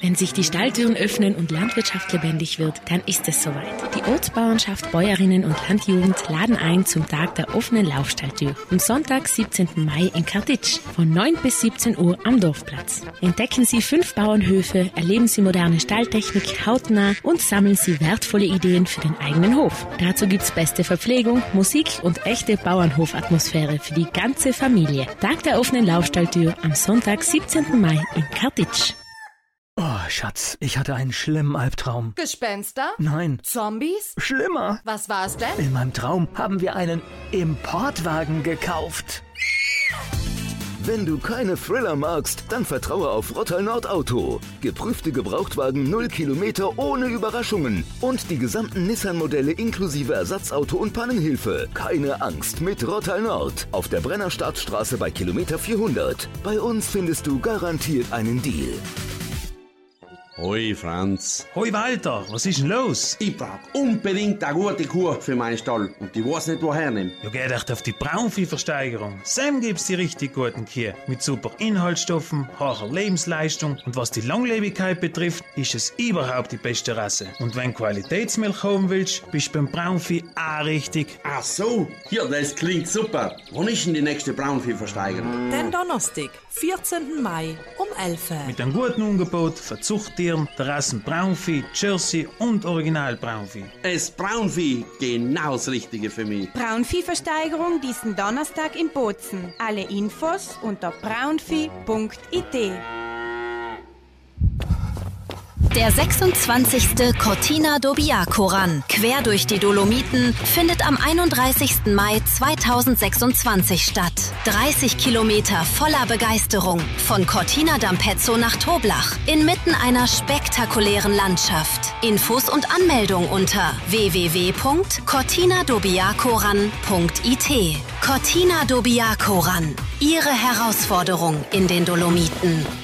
Wenn sich die Stalltüren öffnen und Landwirtschaft lebendig wird, dann ist es soweit. Die Ortsbauernschaft, Bäuerinnen und Landjugend laden ein zum Tag der offenen Laufstalltür. Am Sonntag, 17. Mai in Kartitsch, von 9 bis 17 Uhr am Dorfplatz. Entdecken Sie 5 Bauernhöfe, erleben Sie moderne Stalltechnik hautnah und sammeln Sie wertvolle Ideen für den eigenen Hof. Dazu gibt's beste Verpflegung, Musik und echte Bauernhofatmosphäre für die ganze Familie. Tag der offenen Laufstalltür am Sonntag, 17. Mai in Kartitsch. Oh, Schatz, ich hatte einen schlimmen Albtraum. Gespenster? Nein. Zombies? Schlimmer. Was war's denn? In meinem Traum haben wir einen Importwagen gekauft. Wenn du keine Thriller magst, dann vertraue auf Rottal Nord Auto. Geprüfte Gebrauchtwagen 0 Kilometer ohne Überraschungen. Und die gesamten Nissan-Modelle inklusive Ersatzauto und Pannenhilfe. Keine Angst mit Rottal Nord. Auf der Brennerstartstraße bei Kilometer 400. Bei uns findest du garantiert einen Deal. Hoi Franz. Hoi Walter, was ist denn los? Ich brauch unbedingt eine gute Kuh für meinen Stall und ich weiß nicht, woher nehmen. Ja, geh doch auf die Braunviehversteigerung. Sam gibt's die richtig guten Kühe. Mit super Inhaltsstoffen, hoher Lebensleistung und was die Langlebigkeit betrifft, ist es überhaupt die beste Rasse. Und wenn Qualitätsmilch haben willst, bist du beim Braunvieh auch richtig. Ach so, ja, das klingt super. Wann ist denn die nächste Braunviehversteigerung? Den Donnerstag, 14. Mai um 11 Uhr. Mit einem guten Angebot für Zuchttieren, der Rassen Braunvieh, Jersey und Original Braunvieh. Es Braunvieh, genau das Richtige für mich. Braunviehversteigerung diesen Donnerstag in Bozen. Alle Infos unter braunvieh.it. Der 26. Cortina Dobbiaco Run, quer durch die Dolomiten, findet am 31. Mai 2026 statt. 30 Kilometer voller Begeisterung, von Cortina d'Ampezzo nach Toblach, inmitten einer spektakulären Landschaft. Infos und Anmeldung unter www.cortinadobbiacoran.it. Cortina Dobbiaco Run, Ihre Herausforderung in den Dolomiten.